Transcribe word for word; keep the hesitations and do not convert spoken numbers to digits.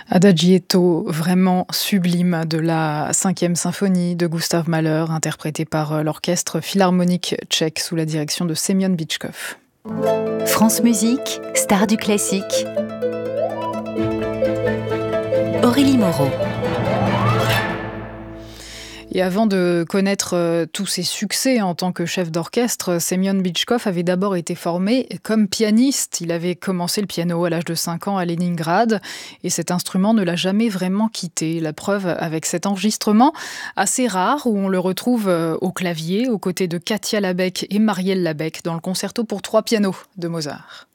Adagietto, vraiment sublime, de la cinquième symphonie de Gustav Mahler, interprétée par euh, l'Orchestre Philharmonique tchèque sous la direction de Semyon Bitchkov. France Musique, star du classique. Aurélie Moreau. Et avant de connaître euh, tous ses succès en tant que chef d'orchestre, Semyon Bitchkov avait d'abord été formé comme pianiste. Il avait commencé le piano à l'âge de cinq ans à Leningrad et cet instrument ne l'a jamais vraiment quitté. La preuve avec cet enregistrement assez rare où on le retrouve euh, au clavier aux côtés de Katia Labeck et Marielle Labeck dans le concerto pour trois pianos de Mozart.